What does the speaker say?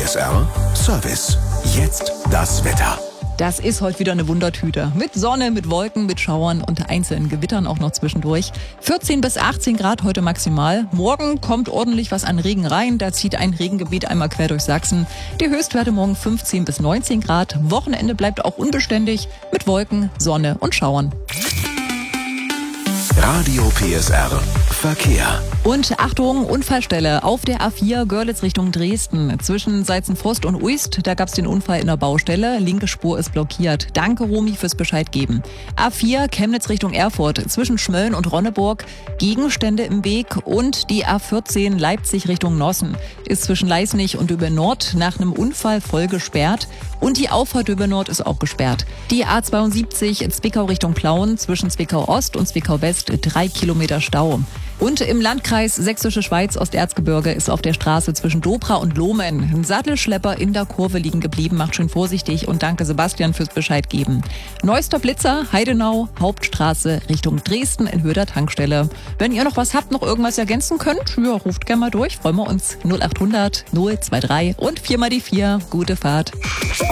PSR Service. Jetzt das Wetter. Das ist heute wieder eine Wundertüte. Mit Sonne, mit Wolken, mit Schauern und einzelnen Gewittern auch noch zwischendurch. 14 bis 18 Grad heute maximal. Morgen kommt ordentlich was an Regen rein. Da zieht ein Regengebiet einmal quer durch Sachsen. Die Höchstwerte morgen 15 bis 19 Grad. Wochenende bleibt auch unbeständig mit Wolken, Sonne und Schauern. Radio PSR Verkehr. Und Achtung, Unfallstelle auf der A4 Görlitz Richtung Dresden. Zwischen Seizenfrost und Uist, da gab es den Unfall in der Baustelle. Linke Spur ist blockiert. Danke, Romy, fürs Bescheid geben. A4 Chemnitz Richtung Erfurt. Zwischen Schmölln und Ronneburg Gegenstände im Weg. Und die A14 Leipzig Richtung Nossen ist zwischen Leisnig und Döbe Nord nach einem Unfall voll gesperrt. Und die Auffahrt Döbe Nord ist auch gesperrt. Die A72 Zwickau Richtung Plauen zwischen Zwickau Ost und Zwickau West 3 Kilometer Stau. Und im Landkreis Sächsische Schweiz Osterzgebirge ist auf der Straße zwischen Dobra und Lohmen ein Sattelschlepper in der Kurve liegen geblieben. Macht schön vorsichtig und danke Sebastian fürs Bescheid geben. Neuester Blitzer, Heidenau, Hauptstraße Richtung Dresden in Höhe der Tankstelle. Wenn ihr noch was habt, noch irgendwas ergänzen könnt, ja, ruft gerne mal durch. Freuen wir uns. 0800 023 und 4 mal die 4. Gute Fahrt.